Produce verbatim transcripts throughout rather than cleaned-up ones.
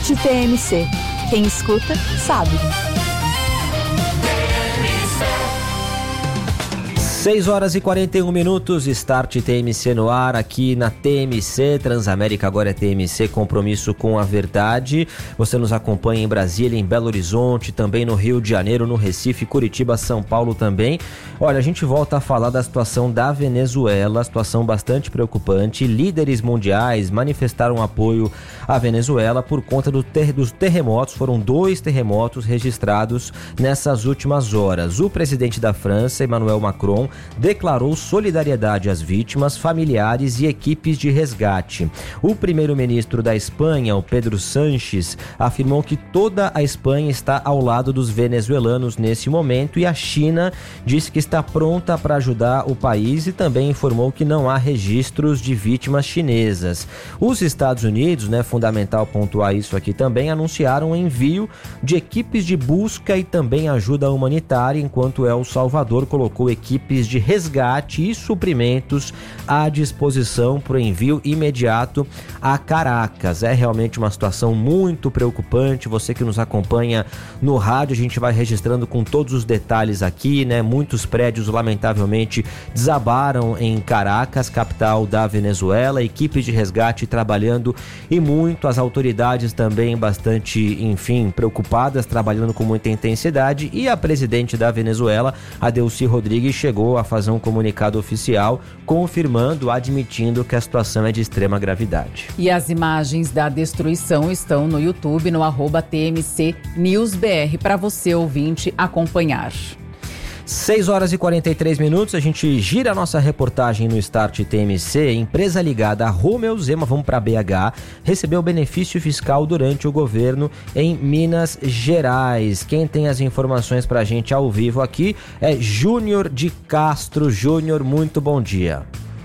T M C. Quem escuta, sabe. seis horas e quarenta e um minutos, Start T M C no ar, aqui na T M C, Transamérica agora é T M C, compromisso com a verdade. Você nos acompanha em Brasília, em Belo Horizonte, também no Rio de Janeiro, no Recife, Curitiba, São Paulo também. Olha, a gente volta a falar da situação da Venezuela, situação bastante preocupante. Líderes mundiais manifestaram apoio à Venezuela por conta do ter- dos terremotos. Foram dois terremotos registrados nessas últimas horas. O presidente da França, Emmanuel Macron, declarou solidariedade às vítimas, familiares e equipes de resgate. O primeiro-ministro da Espanha, o Pedro Sánchez, afirmou que toda a Espanha está ao lado dos venezuelanos nesse momento e a China disse que está pronta para ajudar o país e também informou que não há registros de vítimas chinesas. Os Estados Unidos, né, fundamental pontuar isso aqui também, anunciaram o envio de equipes de busca e também ajuda humanitária, enquanto El Salvador colocou equipes de resgate e suprimentos à disposição para o envio imediato a Caracas. É realmente uma situação muito preocupante. Você que nos acompanha no rádio, a gente vai registrando com todos os detalhes aqui, né? Muitos prédios, lamentavelmente, desabaram em Caracas, capital da Venezuela. Equipes de resgate trabalhando e muito, as autoridades também bastante, enfim, preocupadas, trabalhando com muita intensidade. E a presidente da Venezuela, a Delcy Rodrigues, chegou a fazer um comunicado oficial confirmando, admitindo que a situação é de extrema gravidade. E as imagens da destruição estão no YouTube, no arroba T M C News B R, para você, ouvinte, acompanhar. seis horas e quarenta e três minutos, a gente gira a nossa reportagem no Start T M C. Empresa ligada a Romeu Zema, vamos para B H, recebeu benefício fiscal durante o governo em Minas Gerais. Quem tem as informações para a gente ao vivo aqui é Júnior de Castro. Júnior, muito bom dia.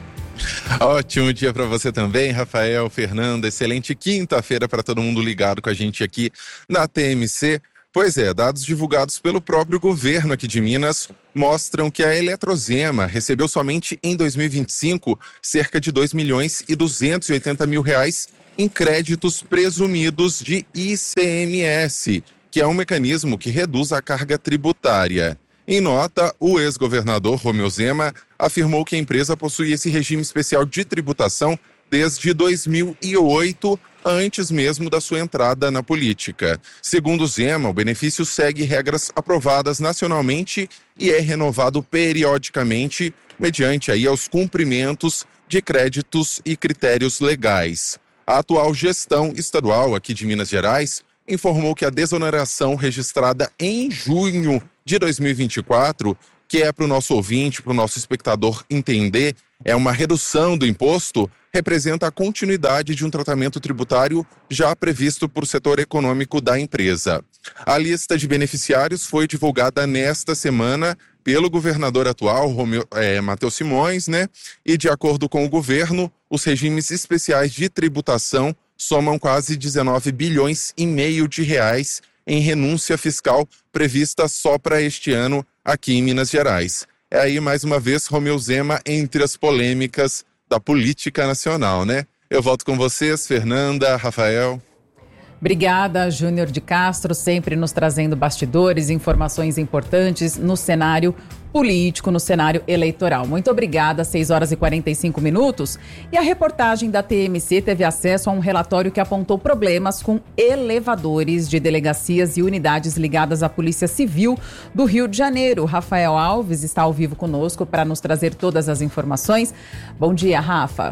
Ótimo dia para você também, Rafael, Fernanda. Excelente quinta-feira para todo mundo ligado com a gente aqui na T M C. Pois é, dados divulgados pelo próprio governo aqui de Minas mostram que a Eletrozema recebeu somente em dois mil e vinte e cinco cerca de dois milhões e duzentos e oitenta mil reais em créditos presumidos de I C M S, que é um mecanismo que reduz a carga tributária. Em nota, o ex-governador Romeu Zema afirmou que a empresa possui esse regime especial de tributação desde dois mil e oito, antes mesmo da sua entrada na política. Segundo Zema, o benefício segue regras aprovadas nacionalmente e é renovado periodicamente, mediante aí aos cumprimentos de créditos e critérios legais. A atual gestão estadual aqui de Minas Gerais informou que a desoneração registrada em junho de dois mil e vinte e quatro, que é para o nosso ouvinte, para o nosso espectador entender, é uma redução do imposto, representa a continuidade de um tratamento tributário já previsto por setor econômico da empresa. A lista de beneficiários foi divulgada nesta semana pelo governador atual, Romeu, é, Matheus Simões, né? E de acordo com o governo, os regimes especiais de tributação somam quase dezenove bilhões e meio de reais em renúncia fiscal prevista só para este ano aqui em Minas Gerais. É aí, mais uma vez, Romeu Zema entre as polêmicas da política nacional, né? Eu volto com vocês, Fernanda, Rafael. Obrigada, Júnior de Castro, sempre nos trazendo bastidores, informações importantes no cenário político, no cenário eleitoral. Muito obrigada, seis horas e quarenta e cinco minutos. E a reportagem da T M C teve acesso a um relatório que apontou problemas com elevadores de delegacias e unidades ligadas à Polícia Civil do Rio de Janeiro. Rafael Alves está ao vivo conosco para nos trazer todas as informações. Bom dia, Rafa.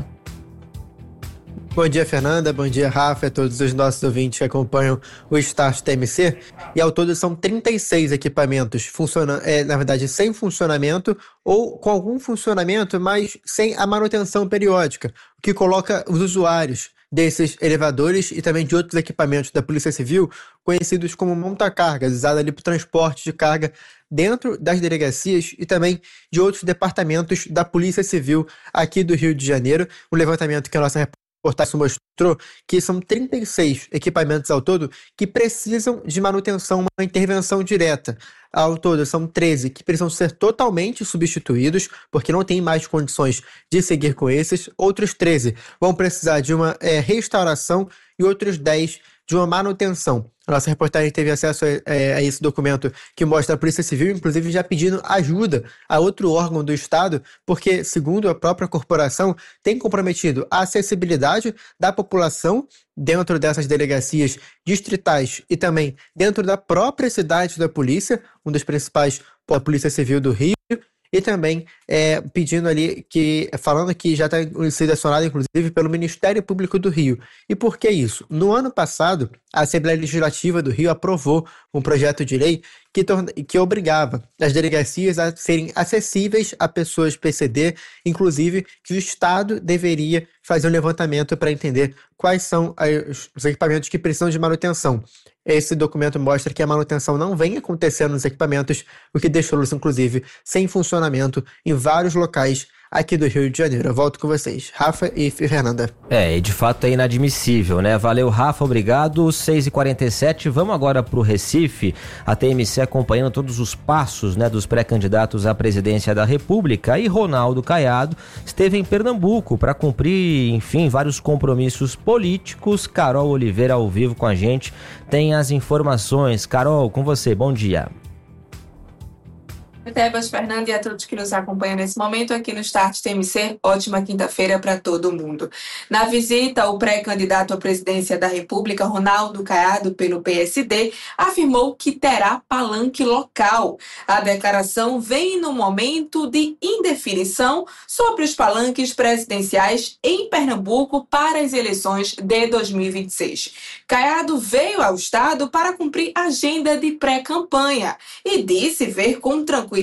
Bom dia, Fernanda. Bom dia, Rafa, a todos os nossos ouvintes que acompanham o Start T M C. E ao todo são trinta e seis equipamentos, funciona, é, na verdade, sem funcionamento ou com algum funcionamento, mas sem a manutenção periódica, o que coloca os usuários desses elevadores e também de outros equipamentos da Polícia Civil, conhecidos como monta-cargas, usados ali para o transporte de carga dentro das delegacias e também de outros departamentos da Polícia Civil aqui do Rio de Janeiro. Um levantamento que a nossa reportagem mostrou que são trinta e seis equipamentos ao todo que precisam de manutenção, uma intervenção direta. Ao todo, são treze que precisam ser totalmente substituídos, porque não tem mais condições de seguir com esses. Outros treze vão precisar de uma é, restauração e outros dez de uma manutenção. A nossa reportagem teve acesso a, é, a esse documento que mostra a Polícia Civil, inclusive já pedindo ajuda a outro órgão do Estado, porque, segundo a própria corporação, tem comprometido a acessibilidade da população dentro dessas delegacias distritais e também dentro da própria cidade da polícia, um dos principais da Polícia Civil do Rio, e também é, pedindo ali, que falando que já está sendo acionado, inclusive, pelo Ministério Público do Rio. E por que isso? No ano passado, a Assembleia Legislativa do Rio aprovou um projeto de lei que, torna, que obrigava as delegacias a serem acessíveis a pessoas P C D, inclusive que o Estado deveria fazer um levantamento para entender quais são os equipamentos que precisam de manutenção. Esse documento mostra que a manutenção não vem acontecendo nos equipamentos, o que deixou-los, inclusive, sem funcionamento em vários locais aqui do Rio de Janeiro. Eu volto com vocês, Rafa e Fernanda. É, e de fato é inadmissível, né? Valeu, Rafa, obrigado. seis e quarenta e sete, vamos agora para o Recife. A T M C acompanhando todos os passos, né, dos pré-candidatos à presidência da República, e Ronaldo Caiado esteve em Pernambuco para cumprir, enfim, vários compromissos políticos. Carol Oliveira ao vivo com a gente tem as informações. Carol, com você, bom dia. Tebas, Fernanda e a todos que nos acompanham nesse momento aqui no Start T M C, ótima quinta-feira para todo mundo. Na visita, o pré-candidato à presidência da República, Ronaldo Caiado, pelo P S D, afirmou que terá palanque local. A declaração vem no momento de indefinição sobre os palanques presidenciais em Pernambuco para as eleições de dois mil e vinte e seis. Caiado veio ao estado para cumprir agenda de pré-campanha e disse ver com tranquilidade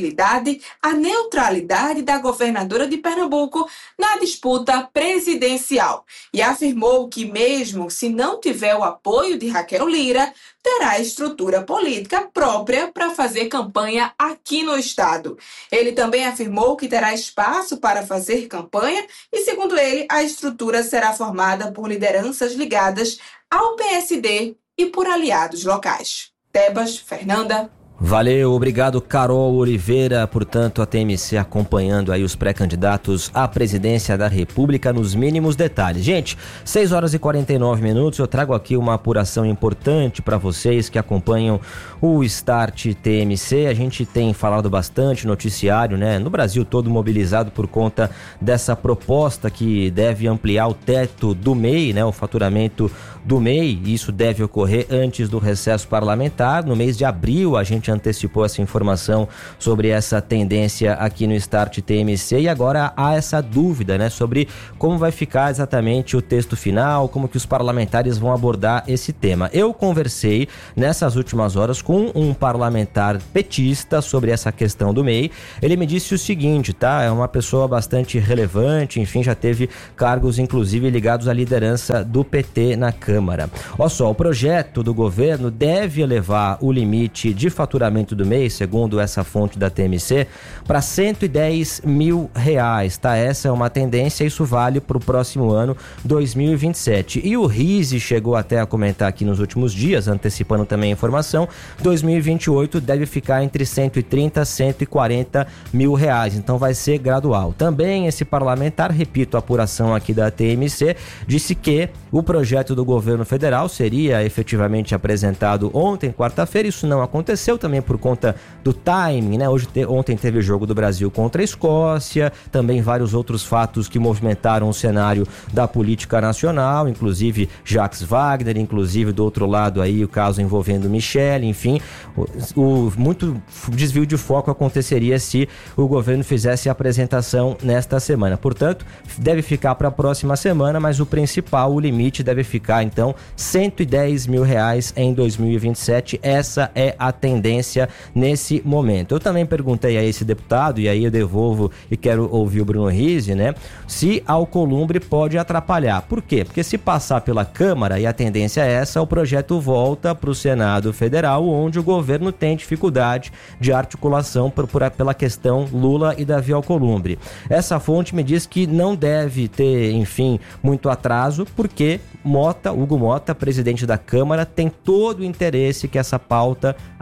a neutralidade da governadora de Pernambuco na disputa presidencial e afirmou que mesmo se não tiver o apoio de Raquel Lira, terá estrutura política própria para fazer campanha aqui no estado. Ele também afirmou que terá espaço para fazer campanha e, segundo ele, a estrutura será formada por lideranças ligadas ao P S D e por aliados locais. Tebas, Fernanda. Valeu, obrigado, Carol Oliveira. Portanto, a T M C acompanhando aí os pré-candidatos à presidência da República nos mínimos detalhes. Gente, seis horas e quarenta e nove minutos, eu trago aqui uma apuração importante para vocês que acompanham o Start T M C. A gente tem falado bastante, noticiário, né, no Brasil todo mobilizado por conta dessa proposta que deve ampliar o teto do M E I, né, o faturamento do M E I. Isso deve ocorrer antes do recesso parlamentar. No mês de abril, a gente antecipou essa informação sobre essa tendência aqui no Start T M C e agora há essa dúvida, né, sobre como vai ficar exatamente o texto final, como que os parlamentares vão abordar esse tema. Eu conversei nessas últimas horas com um parlamentar petista sobre essa questão do M E I. Ele me disse o seguinte, tá? É uma pessoa bastante relevante, enfim, já teve cargos inclusive ligados à liderança do P T na Câmara. Olha só, o projeto do governo deve elevar o limite de faturamento do M E I, segundo essa fonte da T M C, para cento e dez mil reais, tá? Essa é uma tendência, isso vale para o próximo ano, dois mil e vinte e sete. E o Rizzi chegou até a comentar aqui nos últimos dias, antecipando também a informação, dois mil e vinte e oito deve ficar entre cento e trinta e cento e quarenta mil reais, então vai ser gradual. Também esse parlamentar, repito, a apuração aqui da T M C, disse que o projeto do governo federal seria efetivamente apresentado ontem, quarta-feira, isso não aconteceu, também por conta do timing, né? Hoje, te, ontem teve o jogo do Brasil contra a Escócia, também vários outros fatos que movimentaram o cenário da política nacional, inclusive Jacques Wagner, inclusive do outro lado aí o caso envolvendo Michele, enfim, o, o muito desvio de foco aconteceria se o governo fizesse a apresentação nesta semana. Portanto, deve ficar para a próxima semana, mas o principal, o limite deve ficar então cento e dez mil reais em dois mil e vinte e sete. Essa é a tendência nesse momento. Eu também perguntei a esse deputado, e aí eu devolvo e quero ouvir o Bruno Rizzi, né, se Alcolumbre pode atrapalhar. Por quê? Porque se passar pela Câmara, e a tendência é essa, o projeto volta para o Senado Federal, onde o governo tem dificuldade de articulação por, por, pela questão Lula e Davi Alcolumbre. Essa fonte me diz que não deve ter, enfim, muito atraso, porque Mota, Hugo Mota, presidente da Câmara, tem todo o interesse que essa pauta avance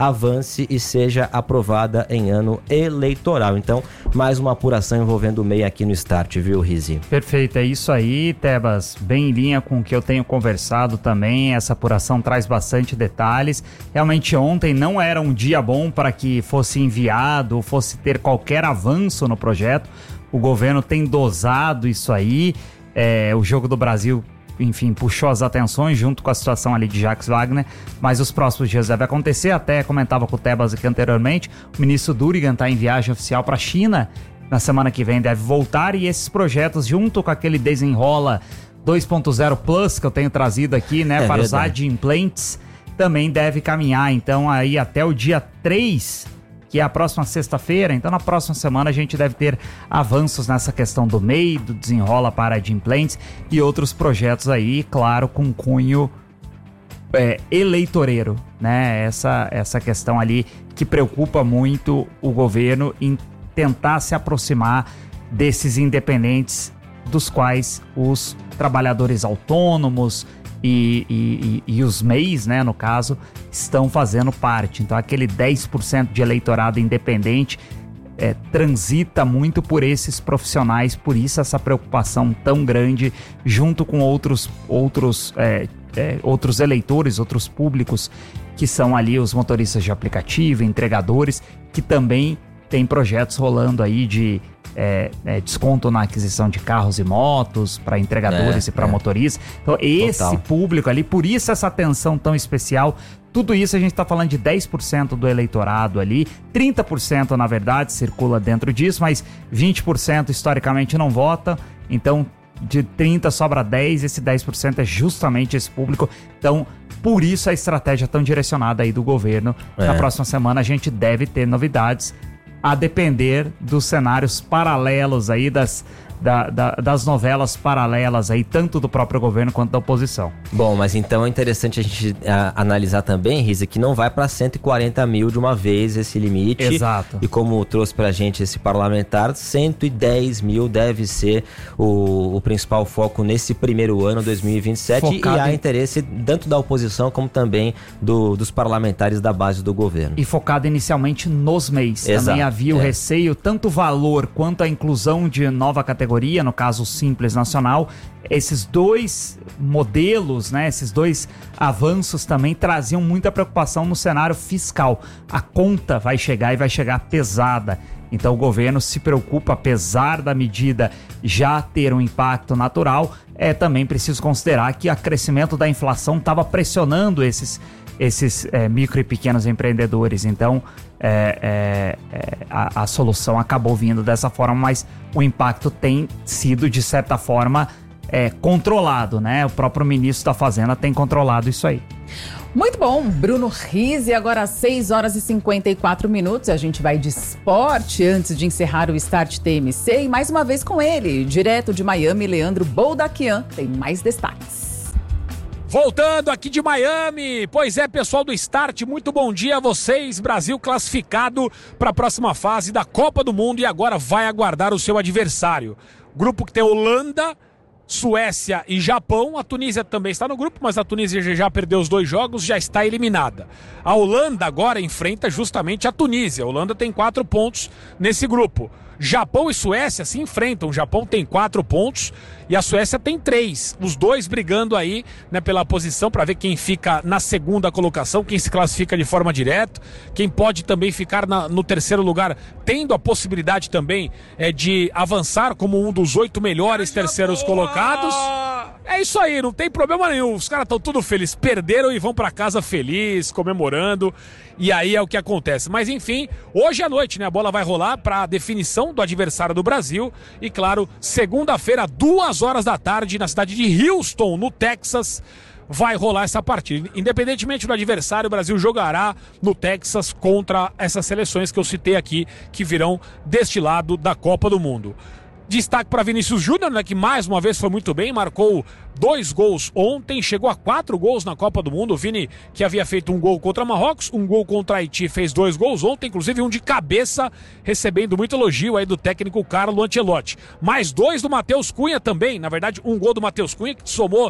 avance e seja aprovada em ano eleitoral. Então, mais uma apuração envolvendo o M E I aqui no Start, viu, Rizi? Perfeito, é isso aí, Tebas, bem em linha com o que eu tenho conversado também. Essa apuração traz bastante detalhes. Realmente ontem não era um dia bom para que fosse enviado ou fosse ter qualquer avanço no projeto. O governo tem dosado isso aí. É, o Jogo do Brasil, enfim, puxou as atenções junto com a situação ali de Jacques Wagner, mas os próximos dias deve acontecer. Até comentava com o Tebas aqui anteriormente, o ministro Durigan está em viagem oficial para a China, na semana que vem deve voltar, e esses projetos, junto com aquele Desenrola dois ponto zero Plus que eu tenho trazido aqui, né, é para verdade. Os adimplentes, também deve caminhar. Então aí até o dia três, que é a próxima sexta-feira, então na próxima semana a gente deve ter avanços nessa questão do M E I, do Desenrola para adimplentes e outros projetos aí, claro, com cunho é, eleitoreiro, né? Essa, essa questão ali que preocupa muito o governo em tentar se aproximar desses independentes, dos quais os trabalhadores autônomos e, e, e, e os M E Is, né, no caso, estão fazendo parte. Então aquele dez por cento de eleitorado independente é, transita muito por esses profissionais, por isso essa preocupação tão grande, junto com outros, outros, é, é, outros eleitores, outros públicos, que são ali os motoristas de aplicativo, entregadores, que também tem projetos rolando aí de é, é, desconto na aquisição de carros e motos para entregadores é, e para é. motoristas. Então esse Total. público ali, por isso essa atenção tão especial. Tudo isso a gente está falando de dez por cento do eleitorado ali, trinta por cento na verdade circula dentro disso, mas vinte por cento historicamente não vota, então de trinta sobra dez, esse dez por cento é justamente esse público. Então por isso a estratégia tão direcionada aí do governo. É. Na próxima semana a gente deve ter novidades, a depender dos cenários paralelos aí, das, da, da, das novelas paralelas aí, tanto do próprio governo quanto da oposição. Bom, mas então é interessante a gente a, analisar também, Riza, que não vai para cento e quarenta mil de uma vez esse limite. Exato. E como trouxe pra gente esse parlamentar, cento e dez mil deve ser o, o principal foco nesse primeiro ano, dois mil e vinte e sete, Focado e há em... interesse tanto da oposição como também do, dos parlamentares da base do governo. E focado inicialmente nos M E Is. Exato. Também havia o é. receio, tanto o valor quanto a inclusão de nova categoria, no caso o Simples Nacional. Esses dois modelos, né, esses dois avanços também traziam muita preocupação no cenário fiscal. A conta vai chegar e vai chegar pesada. Então o governo se preocupa, apesar da medida já ter um impacto natural, é também preciso considerar que o crescimento da inflação estava pressionando esses, esses é, micro e pequenos empreendedores. Então é, é, é, a, a solução acabou vindo dessa forma, mas o impacto tem sido, de certa forma, é, controlado, né? O próprio ministro da Fazenda tem controlado isso aí. Muito bom, Bruno Rizi, agora às seis horas e cinquenta e quatro minutos, a gente vai de esporte antes de encerrar o Start T M C, e mais uma vez com ele, direto de Miami, Leandro Boldaquian, tem mais destaques. Voltando aqui de Miami, pois é, pessoal do Start, muito bom dia a vocês. Brasil classificado para a próxima fase da Copa do Mundo e agora vai aguardar o seu adversário. Grupo que tem Holanda, Suécia e Japão. A Tunísia também está no grupo, mas a Tunísia já perdeu os dois jogos, já está eliminada. A Holanda agora enfrenta justamente a Tunísia. A Holanda tem quatro pontos nesse grupo. Japão e Suécia se enfrentam. O Japão tem quatro pontos e a Suécia tem três. Os dois brigando aí, né, pela posição para ver quem fica na segunda colocação, quem se classifica de forma direta, quem pode também ficar na, no terceiro lugar, tendo a possibilidade também é, de avançar como um dos oito melhores terceiros colocados. É isso aí, não tem problema nenhum. Os caras estão tudo felizes, perderam e vão para casa felizes, comemorando. E aí é o que acontece. Mas enfim, hoje à noite, né, a bola vai rolar para a definição do adversário do Brasil. E claro, segunda-feira, duas horas da tarde, na cidade de Houston, no Texas, vai rolar essa partida. Independentemente do adversário, o Brasil jogará no Texas contra essas seleções que eu citei aqui, que virão deste lado da Copa do Mundo. Destaque para Vinícius Júnior, né, que mais uma vez foi muito bem, marcou dois gols ontem, chegou a quatro gols na Copa do Mundo. O Vini, que havia feito um gol contra Marrocos, um gol contra Haiti, fez dois gols ontem, inclusive um de cabeça, recebendo muito elogio aí do técnico Carlo Ancelotti. Mais dois do Matheus Cunha também, na verdade um gol do Matheus Cunha, que somou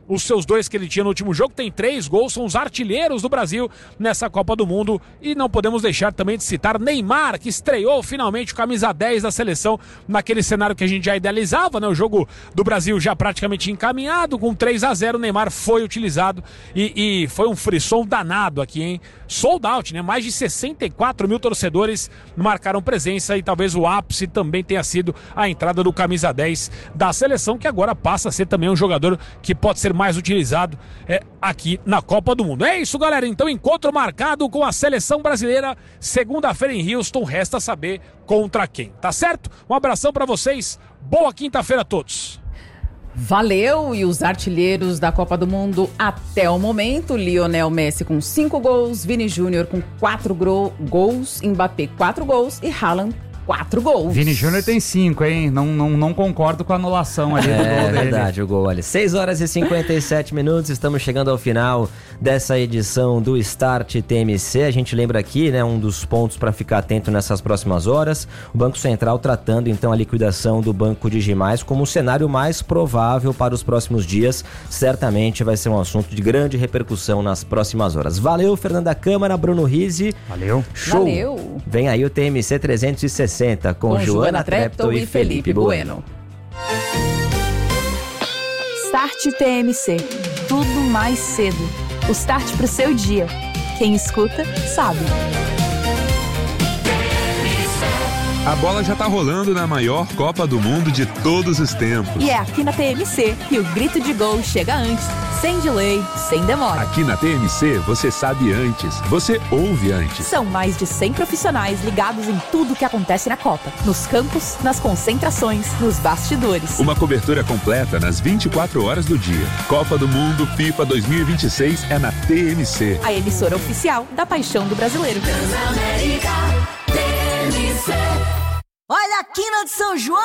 os seus dois que ele tinha no último jogo, tem três gols, são os artilheiros do Brasil nessa Copa do Mundo. E não podemos deixar também de citar Neymar, que estreou finalmente o camisa dez da seleção naquele cenário que a gente já idealizava, né? O jogo do Brasil já praticamente encaminhado, com três a zero, o Neymar foi utilizado e, e foi um frisson danado aqui, hein? Sold out, né? Mais de sessenta e quatro mil torcedores marcaram presença e talvez o ápice também tenha sido a entrada do camisa dez da seleção, que agora passa a ser também um jogador que pode ser mais utilizado é, aqui na Copa do Mundo. É isso, galera. Então, encontro marcado com a seleção brasileira segunda-feira em Houston. Resta saber contra quem, tá certo? Um abração pra vocês. Boa quinta-feira a todos. Valeu! E os artilheiros da Copa do Mundo até o momento: Lionel Messi com cinco gols, Vini Júnior com quatro gro- gols, Mbappé quatro gols e Haaland quatro gols. Vini Júnior tem cinco, hein? Não, não, não concordo com a anulação ali do gol É dele. verdade, o gol, olha. seis horas e cinquenta e sete minutos, estamos chegando ao final dessa edição do Start T M C. A gente lembra aqui, né, um dos pontos para ficar atento nessas próximas horas: o Banco Central tratando então a liquidação do Banco Digimais como o cenário mais provável para os próximos dias. Certamente vai ser um assunto de grande repercussão nas próximas horas. Valeu, Fernanda Câmara, Bruno Rizzi. Valeu. Show. Valeu. Vem aí o T M C trezentos e sessenta com, com Joana Treptow e Felipe Bueno. Start T M C. Tudo mais cedo. O start pro seu dia. Quem escuta, sabe. A bola já tá rolando na maior Copa do Mundo de todos os tempos. E é aqui na T M C que o grito de gol chega antes, sem delay, sem demora. Aqui na T M C você sabe antes, você ouve antes. São mais de cem profissionais ligados em tudo que acontece na Copa. Nos campos, nas concentrações, nos bastidores. Uma cobertura completa nas vinte e quatro horas do dia. Copa do Mundo FIFA dois mil e vinte e seis é na T M C. A emissora oficial da paixão do brasileiro. Transamérica T M C. Olha a quina de São João!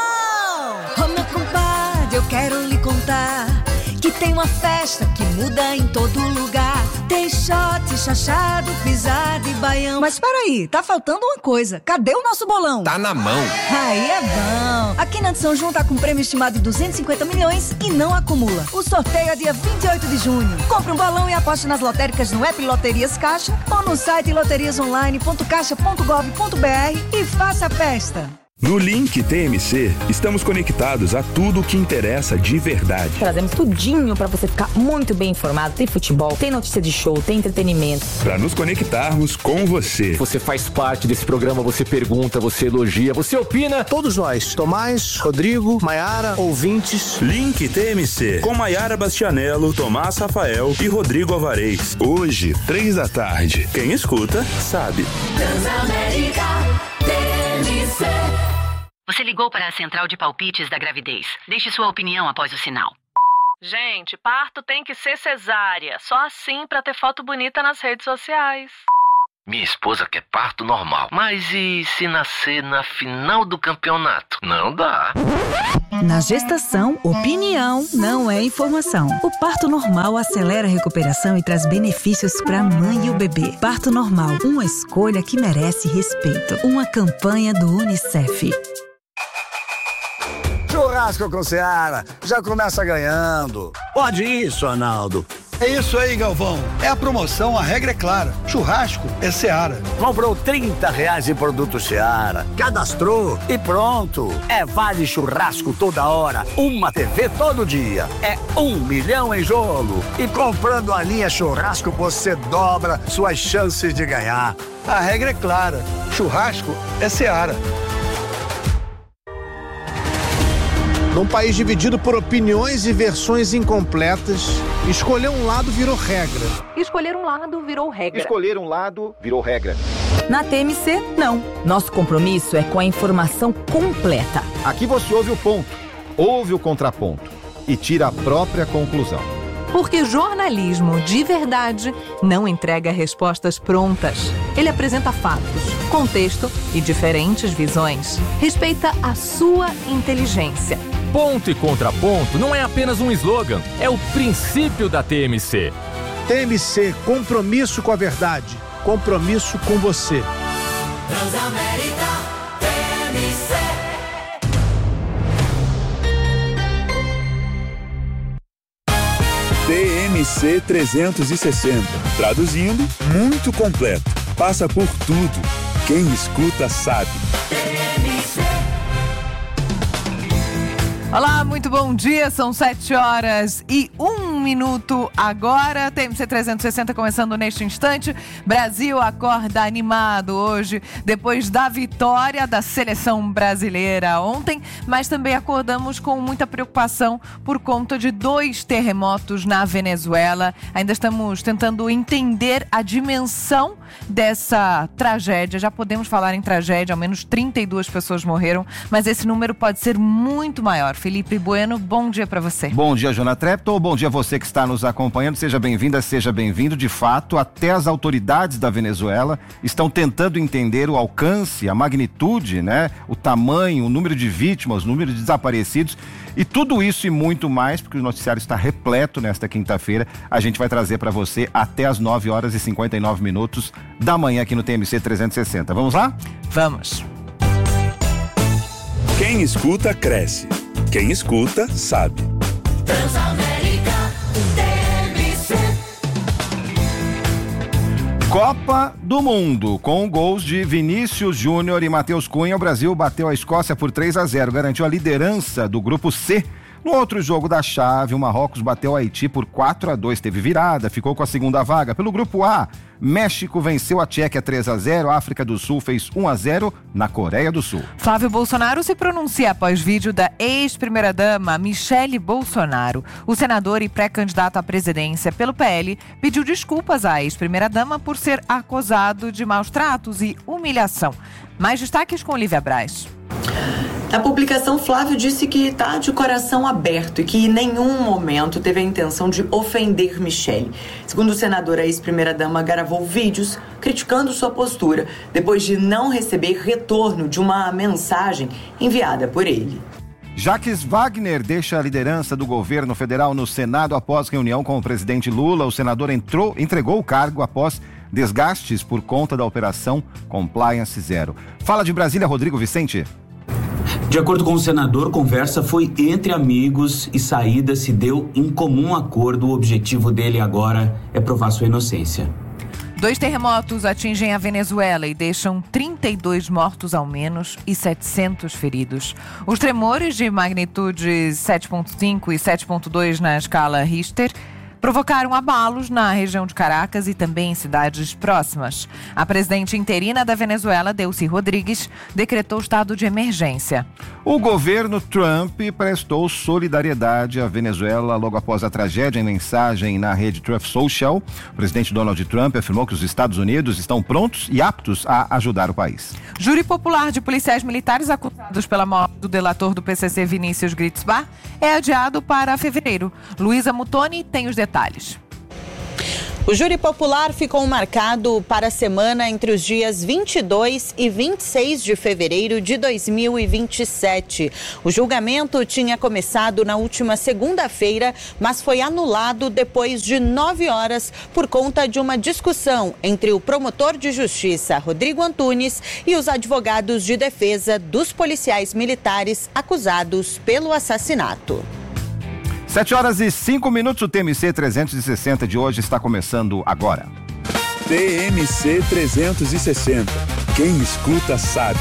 Ô meu compadre, eu quero lhe contar que tem uma festa que muda em todo lugar. Tem shot, chachado, pisado e baião. Mas peraí, tá faltando uma coisa. Cadê o nosso bolão? Tá na mão. Aí é bom. A quina de São João tá com um prêmio estimado de duzentos e cinquenta milhões e não acumula. O sorteio é dia vinte e oito de junho. Compre um bolão e aposte nas lotéricas no app Loterias Caixa ou no site loterias online ponto caixa ponto gov ponto br e faça a festa. No Link T M C, estamos conectados a tudo o que interessa de verdade. Trazemos tudinho para você ficar muito bem informado. Tem futebol, tem notícia de show, tem entretenimento. Para nos conectarmos com você. Você faz parte desse programa, você pergunta, você elogia, você opina. Todos nós, Tomás, Rodrigo, Maiara, ouvintes. Link T M C, com Maiara Bastianello, Tomás Rafael e Rodrigo Alvarez. Hoje, três da tarde. Quem escuta, sabe. Transamérica T M C. Você ligou para a central de palpites da gravidez. Deixe sua opinião após o sinal. Gente, parto tem que ser cesárea. Só assim pra ter foto bonita nas redes sociais. Minha esposa quer parto normal. Mas e se nascer na final do campeonato? Não dá. Na gestação, opinião não é informação. O parto normal acelera a recuperação e traz benefícios para a mãe e o bebê. Parto normal, uma escolha que merece respeito. Uma campanha do Unicef. Churrasco com Seara, já começa ganhando. Pode isso, Arnaldo. É isso aí, Galvão. É a promoção, a regra é clara. Churrasco é Seara. Comprou trinta reais em produto Seara, cadastrou e pronto. É vale churrasco toda hora, uma T V todo dia. É um milhão em jogo. E comprando a linha churrasco, você dobra suas chances de ganhar. A regra é clara. Churrasco é Seara. Num país dividido por opiniões e versões incompletas, escolher um lado virou regra. Escolher um lado virou regra. Escolher um lado virou regra. Na T M C, não. Nosso compromisso é com a informação completa. Aqui você ouve o ponto, ouve o contraponto e tira a própria conclusão. Porque jornalismo de verdade não entrega respostas prontas. Ele apresenta fatos, contexto e diferentes visões. Respeita a sua inteligência. Ponto e contraponto não é apenas um slogan, é o princípio da T M C. T M C, compromisso com a verdade, compromisso com você. Transamérica T M C. T M C trezentos e sessenta. Traduzindo, muito completo. Passa por tudo. Quem escuta sabe. Olá, muito bom dia, são sete horas e um minuto agora, T M C trezentos e sessenta começando neste instante. Brasil acorda animado hoje, depois da vitória da seleção brasileira ontem, mas também acordamos com muita preocupação por conta de dois terremotos na Venezuela. Ainda estamos tentando entender a dimensão dessa tragédia, já podemos falar em tragédia, ao menos trinta e duas pessoas morreram, mas esse número pode ser muito maior. Felipe Bueno, bom dia para você. Bom dia, Jona Trepton. Bom dia a você que está nos acompanhando. Seja bem-vinda, seja bem-vindo. De fato, até as autoridades da Venezuela estão tentando entender o alcance, a magnitude, né? O tamanho, o número de vítimas, o número de desaparecidos. E tudo isso e muito mais, porque o noticiário está repleto nesta quinta-feira. A gente vai trazer para você até as nove horas e cinquenta e nove minutos da manhã aqui no T M C trezentos e sessenta. Vamos lá? Vamos. Quem escuta, cresce. Quem escuta, sabe. Transamérica T M C. Copa do Mundo. Com gols de Vinícius Júnior e Matheus Cunha, o Brasil bateu a Escócia por três a zero, garantiu a liderança do grupo C. No outro jogo da chave, o Marrocos bateu o Haiti por quatro a dois, teve virada, ficou com a segunda vaga. Pelo grupo A, México venceu a Tchequia três a zero, a África do Sul fez um a zero na Coreia do Sul. Flávio Bolsonaro se pronuncia após vídeo da ex-primeira-dama Michele Bolsonaro. O senador e pré-candidato à presidência pelo P L pediu desculpas à ex-primeira-dama por ser acusado de maus tratos e humilhação. Mais destaques com Olivia Braz. Na publicação, Flávio disse que está de coração aberto e que em nenhum momento teve a intenção de ofender Michele. Segundo o senador, a ex-primeira-dama gravou vídeos criticando sua postura, depois de não receber retorno de uma mensagem enviada por ele. Jacques Wagner deixa a liderança do governo federal no Senado após reunião com o presidente Lula. O senador entrou, entregou o cargo após desgastes por conta da operação Compliance Zero. Fala de Brasília, Rodrigo Vicente. De acordo com o senador, conversa foi entre amigos e saída se deu em comum acordo. O objetivo dele agora é provar sua inocência. Dois terremotos atingem a Venezuela e deixam trinta e dois mortos ao menos e setecentos feridos. Os tremores de magnitude sete ponto cinco e sete ponto dois na escala Richter provocaram abalos na região de Caracas e também em cidades próximas. A presidente interina da Venezuela, Delcy Rodrigues, decretou estado de emergência. O governo Trump prestou solidariedade à Venezuela logo após a tragédia. Em mensagem na rede Truth Social, o presidente Donald Trump afirmou que os Estados Unidos estão prontos e aptos a ajudar o país. Júri popular de policiais militares acusados pela morte do delator do P C C Vinícius Gritzbach é adiado para fevereiro. Luísa Mutoni tem os detalhes. Detalhes. O júri popular ficou marcado para a semana entre os dias vinte e dois e vinte e seis de fevereiro de dois mil e vinte e sete. O julgamento tinha começado na última segunda-feira, mas foi anulado depois de nove horas por conta de uma discussão entre o promotor de justiça, Rodrigo Antunes, e os advogados de defesa dos policiais militares acusados pelo assassinato. Sete horas e cinco minutos, o T M C trezentos e sessenta de hoje está começando agora. T M C trezentos e sessenta. Quem escuta sabe.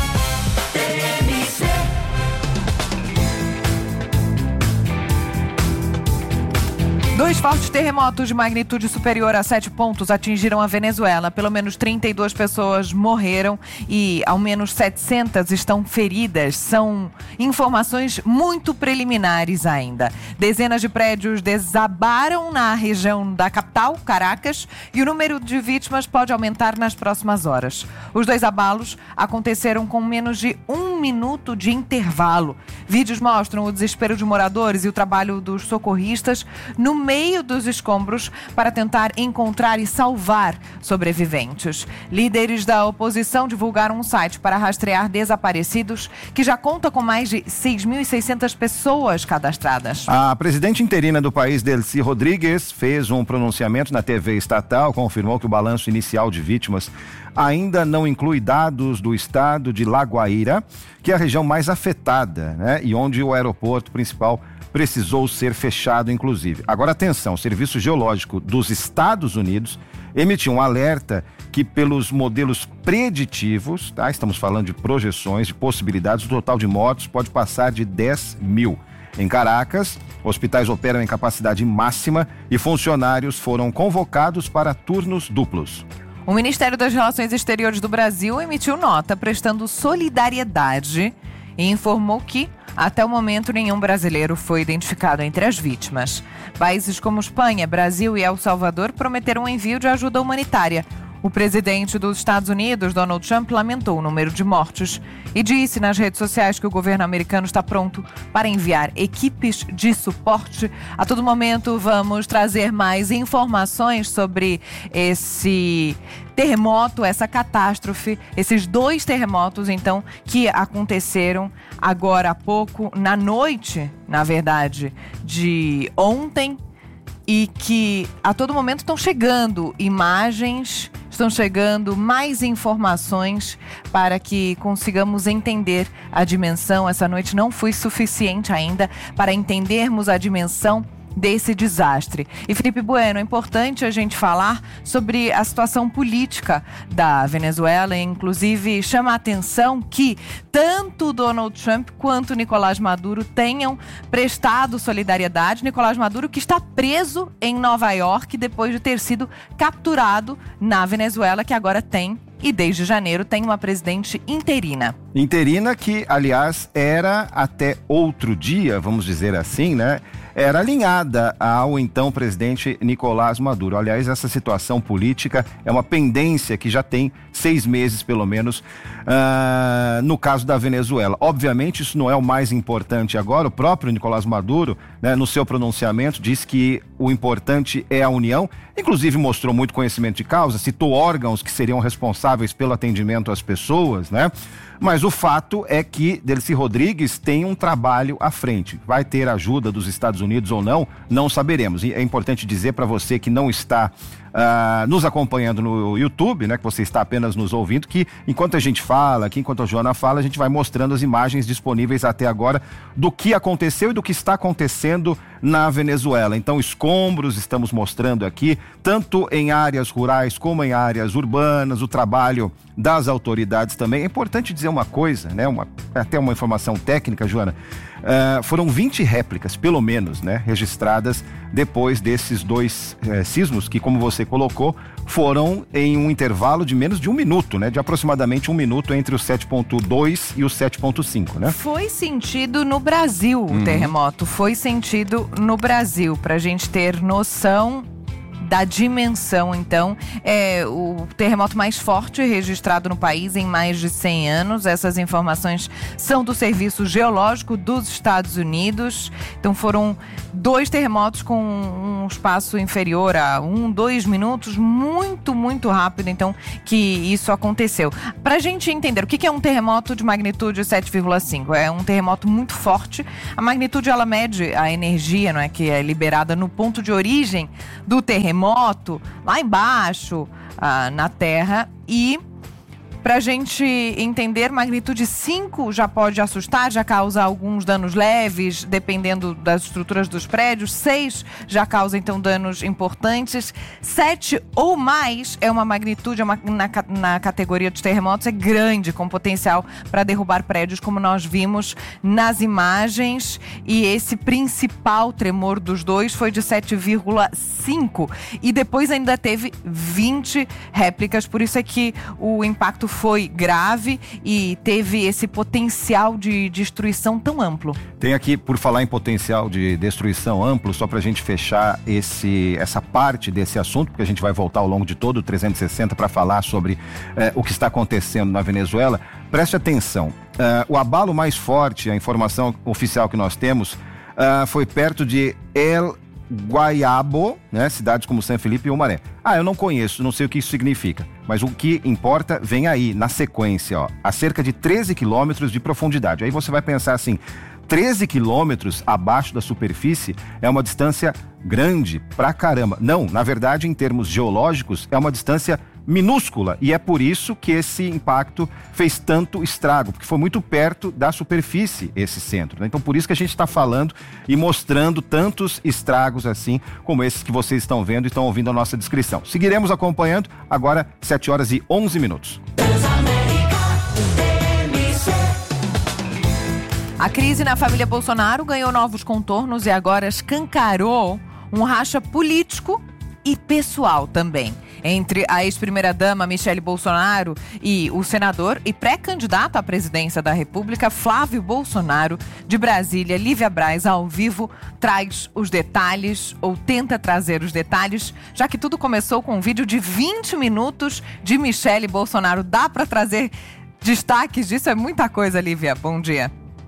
Dois fortes terremotos de magnitude superior a sete pontos atingiram a Venezuela. Pelo menos trinta e duas pessoas morreram e ao menos setecentas estão feridas. São informações muito preliminares ainda. Dezenas de prédios desabaram na região da capital, Caracas, e o número de vítimas pode aumentar nas próximas horas. Os dois abalos aconteceram com menos de um minuto de intervalo. Vídeos mostram o desespero de moradores e o trabalho dos socorristas no meio dos escombros para tentar encontrar e salvar sobreviventes. Líderes da oposição divulgaram um site para rastrear desaparecidos que já conta com mais de seis mil e seiscentas pessoas cadastradas. A presidente interina do país, Delcy Rodrigues, fez um pronunciamento na T V estatal, confirmou que o balanço inicial de vítimas ainda não inclui dados do estado de La Guaira, que é a região mais afetada, né, e onde o aeroporto principal precisou ser fechado, inclusive. Agora, atenção, o Serviço Geológico dos Estados Unidos emitiu um alerta que, pelos modelos preditivos, tá? Estamos falando de projeções, de possibilidades, o total de mortos pode passar de dez mil. Em Caracas, hospitais operam em capacidade máxima e funcionários foram convocados para turnos duplos. O Ministério das Relações Exteriores do Brasil emitiu nota prestando solidariedade e informou que, até o momento, nenhum brasileiro foi identificado entre as vítimas. Países como Espanha, Brasil e El Salvador prometeram o envio de ajuda humanitária. O presidente dos Estados Unidos, Donald Trump, lamentou o número de mortos e disse nas redes sociais que o governo americano está pronto para enviar equipes de suporte. A todo momento, vamos trazer mais informações sobre esse terremoto, essa catástrofe, esses dois terremotos, então, que aconteceram agora há pouco, na noite, na verdade, de ontem, e que a todo momento estão chegando imagens, estão chegando mais informações para que consigamos entender a dimensão. Essa noite não foi suficiente ainda para entendermos a dimensão desse desastre. E Felipe Bueno, é importante a gente falar sobre a situação política da Venezuela, inclusive chama a atenção que tanto Donald Trump quanto Nicolás Maduro tenham prestado solidariedade. Nicolás Maduro, que está preso em Nova York depois de ter sido capturado na Venezuela, que agora tem, e desde janeiro tem uma presidente interina. Interina que, aliás, era até outro dia, vamos dizer assim, né? Era alinhada ao então presidente Nicolás Maduro. Aliás, essa situação política é uma pendência que já tem seis meses, pelo menos, uh, no caso da Venezuela. Obviamente, isso não é o mais importante agora. O próprio Nicolás Maduro, né, no seu pronunciamento, disse que o importante é a união. Inclusive, mostrou muito conhecimento de causa, citou órgãos que seriam responsáveis pelo atendimento às pessoas, né? Mas o fato é que Delcy Rodrigues tem um trabalho à frente. Vai ter ajuda dos Estados Unidos ou não, não saberemos. E é importante dizer para você que não está uh, nos acompanhando no YouTube, né, que você está apenas nos ouvindo, que enquanto a gente fala, que enquanto a Joana fala, a gente vai mostrando as imagens disponíveis até agora do que aconteceu e do que está acontecendo na Venezuela. Então, escombros estamos mostrando aqui, tanto em áreas rurais como em áreas urbanas, o trabalho das autoridades também. É importante dizer uma coisa, né? Uma, até uma informação técnica, Joana. Uh, foram vinte réplicas, pelo menos, né? Registradas depois desses dois uh, sismos que, como você colocou, foram em um intervalo de menos de um minuto, né? De aproximadamente um minuto entre o sete ponto dois e o sete ponto cinco, né? Foi sentido no Brasil o uhum. terremoto, foi sentido no Brasil, pra gente ter noção da dimensão. Então, é o terremoto mais forte registrado no país em mais de cem anos. Essas informações são do Serviço Geológico dos Estados Unidos. Então, foram dois terremotos com um espaço inferior a um, dois minutos, muito, muito rápido, então, que isso aconteceu. Para a gente entender o que é um terremoto de magnitude sete vírgula cinco, é um terremoto muito forte. A magnitude, ela mede a energia, não é, que é liberada no ponto de origem do terremoto, lá embaixo, ah, na Terra. E para a gente entender, magnitude cinco já pode assustar, já causa alguns danos leves, dependendo das estruturas dos prédios. seis já causa, então, danos importantes. sete ou mais é uma magnitude, é uma, na, na categoria dos terremotos, é grande, com potencial para derrubar prédios, como nós vimos nas imagens. E esse principal tremor dos dois foi de sete vírgula cinco. E depois ainda teve vinte réplicas, por isso é que o impacto foi grave e teve esse potencial de destruição tão amplo. Tem aqui, por falar em potencial de destruição amplo, só pra gente fechar esse, essa parte desse assunto, porque a gente vai voltar ao longo de todo o trezentos e sessenta para falar sobre eh, o que está acontecendo na Venezuela. Preste atenção, uh, o abalo mais forte, a informação oficial que nós temos, uh, foi perto de El Guayabo, né? Cidades como San Felipe e Umaré. Ah, eu não conheço, não sei o que isso significa, mas o que importa vem aí, na sequência, ó, a cerca de treze quilômetros de profundidade. Aí você vai pensar assim, treze quilômetros abaixo da superfície é uma distância grande pra caramba. Não, na verdade, em termos geológicos, é uma distância minúscula, e é por isso que esse impacto fez tanto estrago, porque foi muito perto da superfície esse centro, né? Então por isso que a gente está falando e mostrando tantos estragos assim, como esses que vocês estão vendo e estão ouvindo a nossa descrição. Seguiremos acompanhando, agora sete horas e onze minutos. A crise na família Bolsonaro ganhou novos contornos e agora escancarou um racha político e pessoal também entre a ex-primeira-dama Michele Bolsonaro e o senador e pré-candidato à presidência da República, Flávio Bolsonaro. De Brasília, Lívia Braz, ao vivo, traz os detalhes, ou tenta trazer os detalhes, já que tudo começou com um vídeo de vinte minutos de Michele Bolsonaro. Dá para trazer destaques disso? É muita coisa, Lívia. Bom dia.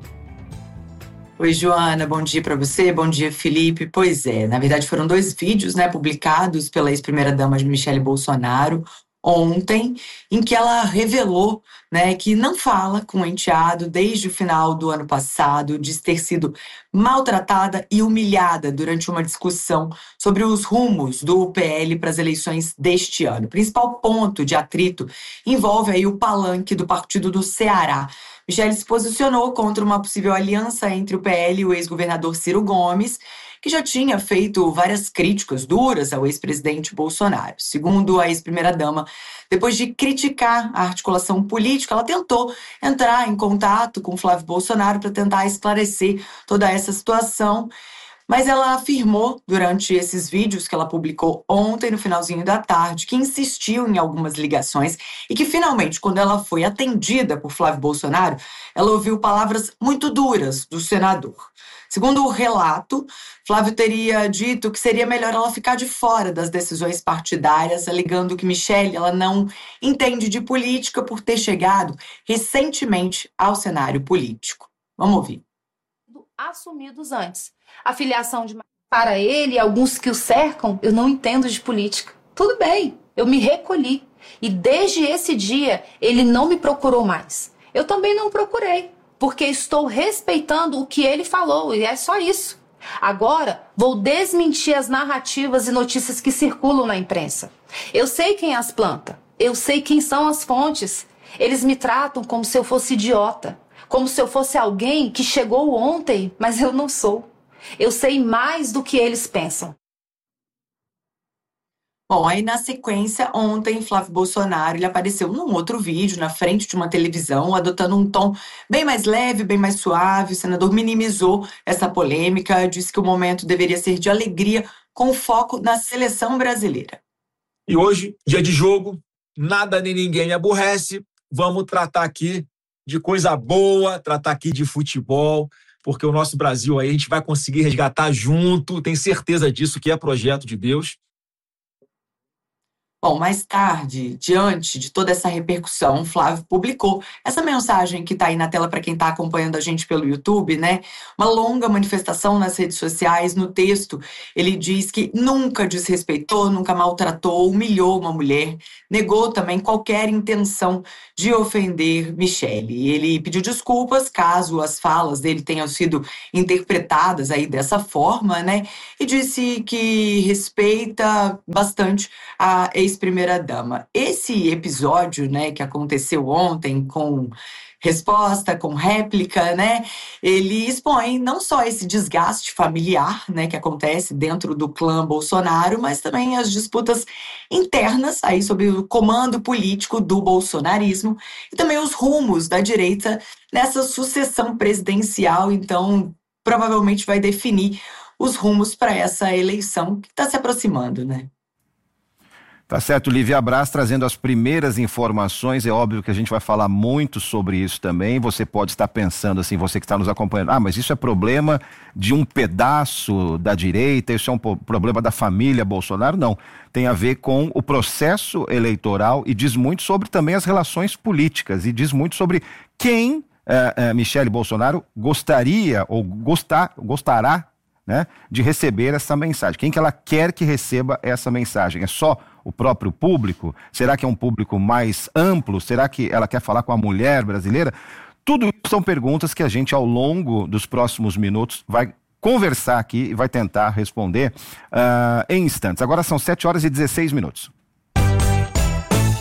Oi, Joana, bom dia para você, bom dia, Felipe. Pois é, na verdade foram dois vídeos, né, publicados pela ex-primeira-dama Michele Bolsonaro ontem, em que ela revelou, né, que não fala com o enteado desde o final do ano passado, diz ter sido maltratada e humilhada durante uma discussão sobre os rumos do P L para as eleições deste ano. O principal ponto de atrito envolve aí o palanque do partido do Ceará. Michele se posicionou contra uma possível aliança entre o P L e o ex-governador Ciro Gomes, que já tinha feito várias críticas duras ao ex-presidente Bolsonaro. Segundo a ex-primeira-dama, depois de criticar a articulação política, ela tentou entrar em contato com Flávio Bolsonaro para tentar esclarecer toda essa situação, mas ela afirmou durante esses vídeos que ela publicou ontem, no finalzinho da tarde, que insistiu em algumas ligações e que finalmente, quando ela foi atendida por Flávio Bolsonaro, ela ouviu palavras muito duras do senador. Segundo o relato, Flávio teria dito que seria melhor ela ficar de fora das decisões partidárias, alegando que Michele ela não entende de política por ter chegado recentemente ao cenário político. Vamos ouvir. Assumidos antes. A filiação de para ele e alguns que o cercam, eu não entendo de política. Tudo bem, eu me recolhi. E desde esse dia, ele não me procurou mais. Eu também não procurei, porque estou respeitando o que ele falou, e é só isso. Agora, vou desmentir as narrativas e notícias que circulam na imprensa. Eu sei quem as planta, eu sei quem são as fontes. Eles me tratam como se eu fosse idiota, como se eu fosse alguém que chegou ontem, mas eu não sou. Eu sei mais do que eles pensam. Bom, aí na sequência, ontem, Flávio Bolsonaro ele apareceu num outro vídeo, na frente de uma televisão, adotando um tom bem mais leve, bem mais suave. O senador minimizou essa polêmica, disse que o momento deveria ser de alegria, com foco na seleção brasileira. E hoje, dia de jogo, nada nem ninguém me aborrece. Vamos tratar aqui de coisa boa, tratar aqui de futebol, porque o nosso Brasil aí a gente vai conseguir resgatar junto, tenho certeza disso, que é projeto de Deus. Bom, mais tarde, diante de toda essa repercussão, Flávio publicou essa mensagem que está aí na tela para quem está acompanhando a gente pelo YouTube, né? Uma longa manifestação nas redes sociais. No texto, ele diz que nunca desrespeitou, nunca maltratou, humilhou uma mulher, negou também qualquer intenção de ofender Michele. Ele pediu desculpas caso as falas dele tenham sido interpretadas aí dessa forma, né? E disse que respeita bastante a ex-primeira-dama. Esse episódio, né, que aconteceu ontem com resposta, com réplica, né, ele expõe não só esse desgaste familiar, né, que acontece dentro do clã Bolsonaro, mas também as disputas internas aí sobre o comando político do bolsonarismo e também os rumos da direita nessa sucessão presidencial. Então, provavelmente vai definir os rumos para essa eleição que está se aproximando, né? Tá certo, Lívia Braz trazendo as primeiras informações. É óbvio que a gente vai falar muito sobre isso também. Você pode estar pensando assim, você que está nos acompanhando, ah, mas isso é problema de um pedaço da direita, isso é um problema da família Bolsonaro? Não, tem a ver com o processo eleitoral e diz muito sobre também as relações políticas e diz muito sobre quem eh, eh, Michele Bolsonaro gostaria ou gostar, gostará, né, de receber essa mensagem. Quem que ela quer que receba essa mensagem? É só o próprio público? Será que é um público mais amplo? Será que ela quer falar com a mulher brasileira? Tudo isso são perguntas que a gente, ao longo dos próximos minutos, vai conversar aqui e vai tentar responder uh, em instantes. Agora são sete horas e dezesseis minutos.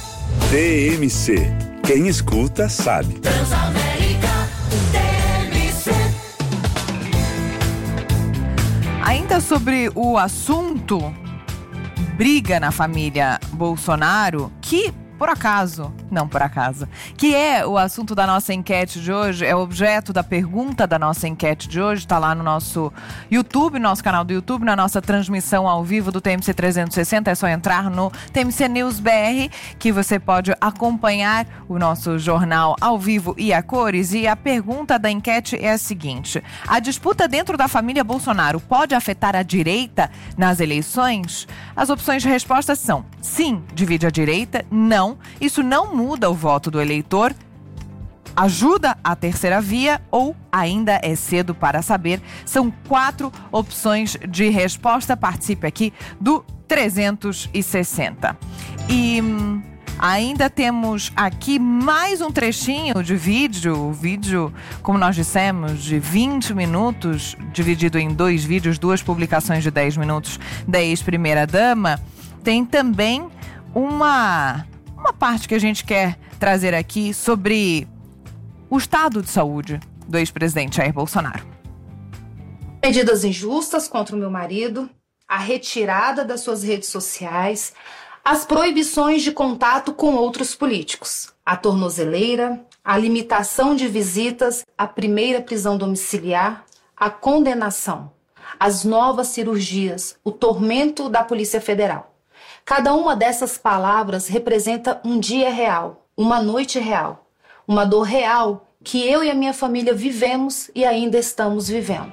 T M C. Quem escuta sabe. Transamérica T M C. Ainda sobre o assunto briga na família Bolsonaro, que por acaso, não por acaso, que é o assunto da nossa enquete de hoje, é o objeto da pergunta da nossa enquete de hoje, está lá no nosso YouTube, nosso canal do YouTube, na nossa transmissão ao vivo do T M C trezentos e sessenta, é só entrar no T M C News B R, que você pode acompanhar o nosso jornal ao vivo e a cores, e a pergunta da enquete é a seguinte: a disputa dentro da família Bolsonaro pode afetar a direita nas eleições? As opções de resposta são: sim, divide a direita; não, isso não muda o voto do eleitor; ajuda a terceira via; ou ainda é cedo para saber. São quatro opções de resposta. Participe aqui do trezentos e sessenta. E hum, ainda temos aqui mais um trechinho de vídeo, o vídeo, como nós dissemos, de vinte minutos, dividido em dois vídeos, duas publicações de dez minutos da ex-primeira-dama. Tem também uma... Uma parte que a gente quer trazer aqui sobre o estado de saúde do ex-presidente Jair Bolsonaro. Medidas injustas contra o meu marido, a retirada das suas redes sociais, as proibições de contato com outros políticos, a tornozeleira, a limitação de visitas, a primeira prisão domiciliar, a condenação, as novas cirurgias, o tormento da Polícia Federal. Cada uma dessas palavras representa um dia real, uma noite real, uma dor real que eu e a minha família vivemos e ainda estamos vivendo.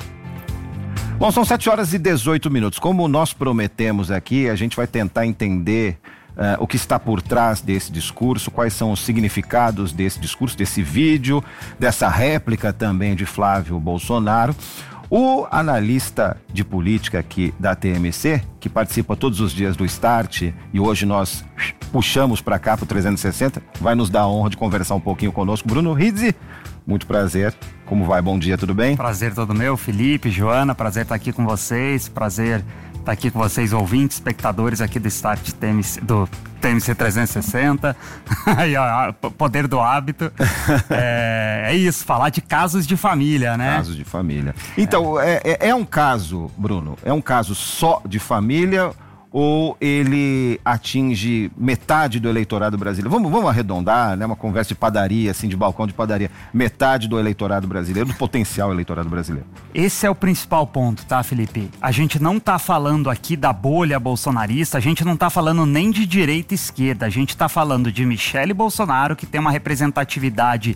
Bom, são sete horas e dezoito minutos. Como nós prometemos aqui, a gente vai tentar entender uh, o que está por trás desse discurso, quais são os significados desse discurso, desse vídeo, dessa réplica também de Flávio Bolsonaro. O analista de política aqui da T M C, que participa todos os dias do Start, e hoje nós puxamos para cá para o trezentos e sessenta, vai nos dar a honra de conversar um pouquinho conosco. Bruno Rizzi, muito prazer. Como vai? Bom dia, tudo bem? Prazer todo meu, Felipe, Joana, prazer estar aqui com vocês, prazer estar aqui com vocês, ouvintes, espectadores aqui do Start T M C, do T M C trezentos e sessenta, aí, ó, poder do hábito. é, é isso, falar de casos de família, né? Casos de família. Então, é, é, é um caso, Bruno, é um caso só de família ou ele atinge metade do eleitorado brasileiro? Vamos, vamos arredondar, né? Uma conversa de padaria, assim, de balcão de padaria. Metade do eleitorado brasileiro, do potencial eleitorado brasileiro. Esse é o principal ponto, tá, Felipe? A gente não tá falando aqui da bolha bolsonarista, a gente não tá falando nem de direita e esquerda, a gente tá falando de Michele Bolsonaro, que tem uma representatividade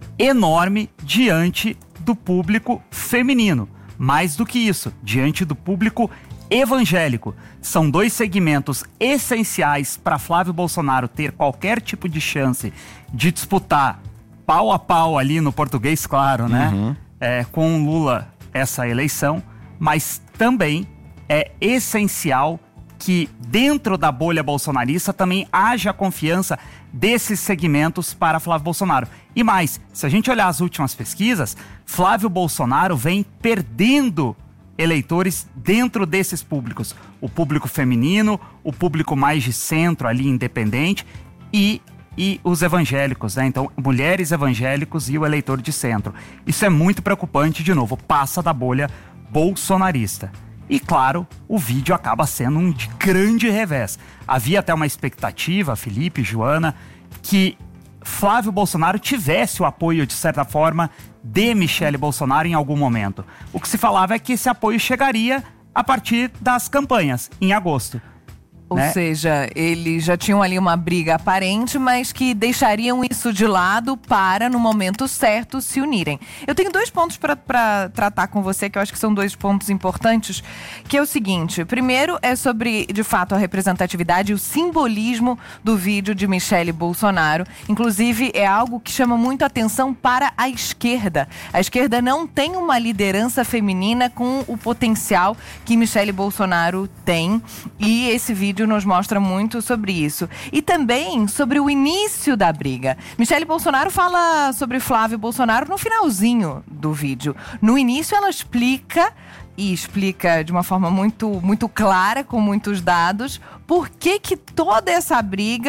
enorme diante do público feminino. Mais do que isso, diante do público evangélico. São dois segmentos essenciais para Flávio Bolsonaro ter qualquer tipo de chance de disputar pau a pau ali no português, claro, né? Uhum. É, com Lula essa eleição, mas também é essencial que dentro da bolha bolsonarista também haja confiança desses segmentos para Flávio Bolsonaro. E mais, se a gente olhar as últimas pesquisas, Flávio Bolsonaro vem perdendo eleitores dentro desses públicos. O público feminino, o público mais de centro ali, independente, e, e os evangélicos, né? Então, mulheres evangélicos e o eleitor de centro. Isso é muito preocupante, de novo, passa da bolha bolsonarista. E, claro, o vídeo acaba sendo um de grande revés. Havia até uma expectativa, Felipe, Joana, que Flávio Bolsonaro tivesse o apoio, de certa forma, de Michele Bolsonaro em algum momento. O que se falava é que esse apoio chegaria a partir das campanhas, em agosto. Ou né? seja, eles já tinham ali uma briga aparente, mas que deixariam isso de lado para, no momento certo, se unirem. Eu tenho dois pontos para tratar com você, que eu acho que são dois pontos importantes, que é o seguinte. Primeiro é sobre, de fato, a representatividade e o simbolismo do vídeo de Michele Bolsonaro. Inclusive, é algo que chama muito atenção para a esquerda. A esquerda não tem uma liderança feminina com o potencial que Michele Bolsonaro tem, e esse vídeo nos mostra muito sobre isso. E também sobre o início da briga. Michele Bolsonaro fala sobre Flávio Bolsonaro no finalzinho do vídeo. No início ela explica, e explica de uma forma muito, muito clara, com muitos dados, por que que toda essa briga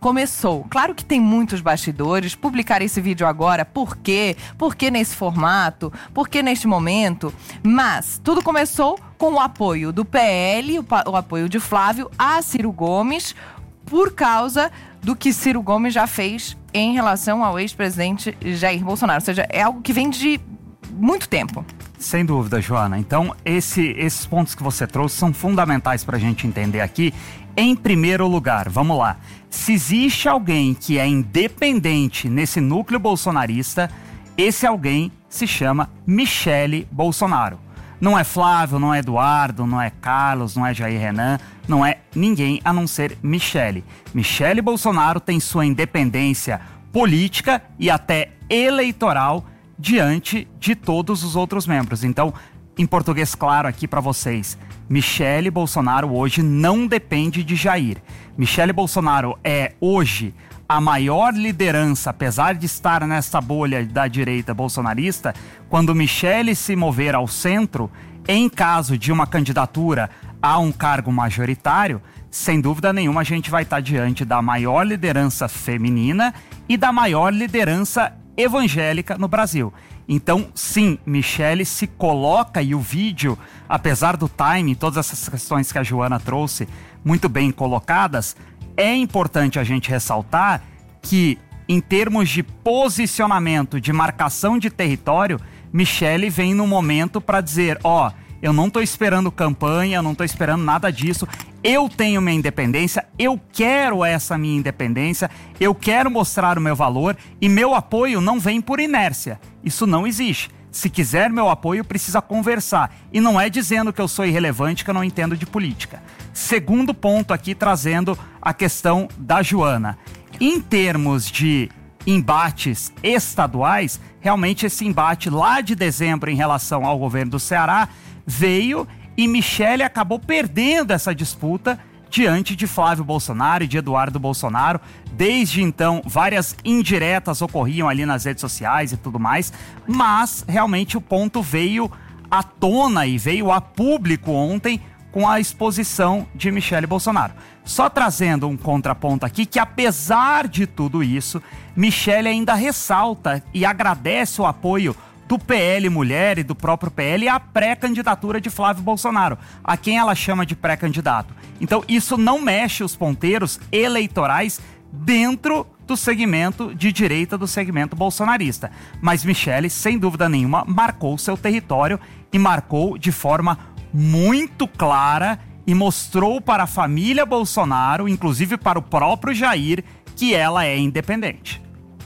começou. Claro que tem muitos bastidores. Publicar esse vídeo agora, por quê? Por que nesse formato? Por que neste momento? Mas tudo começou com o apoio do P L, o, o apoio de Flávio a Ciro Gomes, por causa do que Ciro Gomes já fez em relação ao ex-presidente Jair Bolsonaro. Ou seja, é algo que vem de muito tempo. Sem dúvida, Joana. Então, esse, esses pontos que você trouxe são fundamentais para a gente entender aqui. Em primeiro lugar, vamos lá. Se existe alguém que é independente nesse núcleo bolsonarista, esse alguém se chama Michele Bolsonaro. Não é Flávio, não é Eduardo, não é Carlos, não é Jair Renan, não é ninguém a não ser Michele. Michele Bolsonaro tem sua independência política e até eleitoral diante de todos os outros membros. Então, em português claro aqui para vocês, Michele Bolsonaro hoje não depende de Jair. Michele Bolsonaro é hoje a maior liderança, apesar de estar nessa bolha da direita bolsonarista. Quando Michele se mover ao centro, em caso de uma candidatura a um cargo majoritário, sem dúvida nenhuma a gente vai estar diante da maior liderança feminina e da maior liderança evangélica no Brasil. Então, sim, Michele se coloca, e o vídeo, apesar do timing, todas essas questões que a Joana trouxe, muito bem colocadas, é importante a gente ressaltar que, em termos de posicionamento, de marcação de território, Michele vem no momento para dizer, ó, oh, eu não estou esperando campanha, eu não estou esperando nada disso, eu tenho minha independência, eu quero essa minha independência, eu quero mostrar o meu valor e meu apoio não vem por inércia. Isso não existe. Se quiser meu apoio, precisa conversar. E não é dizendo que eu sou irrelevante, que eu não entendo de política. Segundo ponto aqui, trazendo a questão da Joana. Em termos de embates estaduais, realmente esse embate lá de dezembro em relação ao governo do Ceará veio e Michele acabou perdendo essa disputa diante de Flávio Bolsonaro e de Eduardo Bolsonaro. Desde então, várias indiretas ocorriam ali nas redes sociais e tudo mais, mas realmente o ponto veio à tona e veio a público ontem com a exposição de Michele Bolsonaro. Só trazendo um contraponto aqui, que apesar de tudo isso, Michele ainda ressalta e agradece o apoio do P L Mulher e do próprio P L à pré-candidatura de Flávio Bolsonaro, a quem ela chama de pré-candidato. Então isso não mexe os ponteiros eleitorais dentro do segmento de direita, do segmento bolsonarista. Mas Michele, sem dúvida nenhuma, marcou seu território e marcou de forma muito clara e mostrou para a família Bolsonaro, inclusive para o próprio Jair, que ela é independente.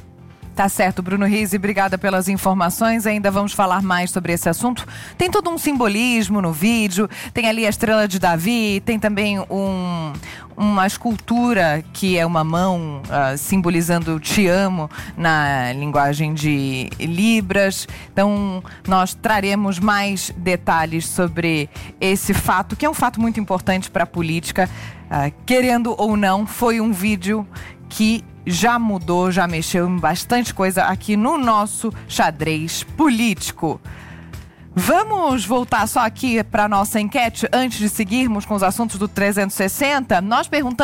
Tá certo, Bruno Rizzi, obrigada pelas informações. Ainda vamos falar mais sobre esse assunto. Tem todo um simbolismo no vídeo, tem ali a estrela de Davi, tem também um, uma escultura que é uma mão uh, simbolizando te amo na linguagem de Libras. Então, nós traremos mais detalhes sobre esse fato, que é um fato muito importante para a política. Uh, querendo ou não, foi um vídeo que já mudou, já mexeu em bastante coisa aqui no nosso xadrez político. Vamos voltar só aqui para nossa enquete antes de seguirmos com os assuntos do trezentos e sessenta. Nós perguntamos